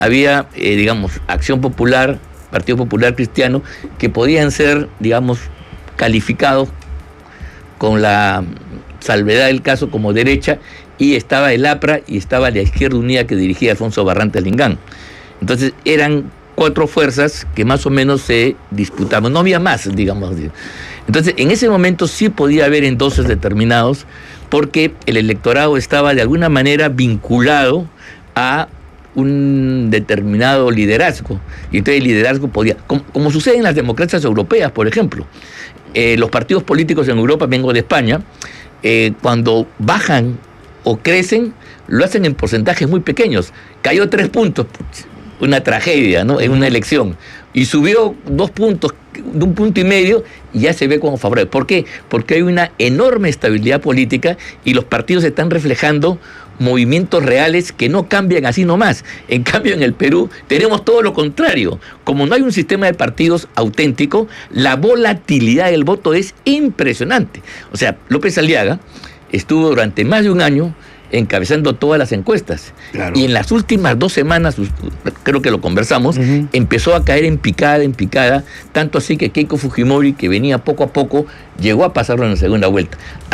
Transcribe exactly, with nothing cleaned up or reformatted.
había, eh, digamos, Acción Popular, Partido Popular Cristiano, que podían ser, digamos, calificados con la salvedad del caso como derecha, y estaba el APRA y estaba la Izquierda Unida que dirigía Alfonso Barrantes Lingán. Entonces eran cuatro fuerzas que más o menos se disputaban, no había más, digamos. Entonces en ese momento sí podía haber entonces determinados, porque el electorado estaba de alguna manera vinculado a un determinado liderazgo, y entonces el liderazgo podía, como, como sucede en las democracias europeas, por ejemplo, eh, los partidos políticos en Europa, vengo de España, eh, cuando bajan o crecen, lo hacen en porcentajes muy pequeños. Cayó tres puntos, una tragedia, ¿no?, en una elección, y subió dos puntos, de un punto y medio, y ya se ve como favorable. ¿Por qué? Porque hay una enorme estabilidad política y los partidos están reflejando movimientos reales que no cambian así nomás. En cambio, en el Perú tenemos todo lo contrario. Como no hay un sistema de partidos auténtico, la volatilidad del voto es impresionante. O sea, López Aliaga estuvo durante más de un año encabezando todas las encuestas. Claro. Y en las últimas dos semanas, creo que lo conversamos, uh-huh. empezó a caer en picada, en picada, tanto así que Keiko Fujimori, que venía poco a poco, llegó a pasarlo en la segunda vuelta.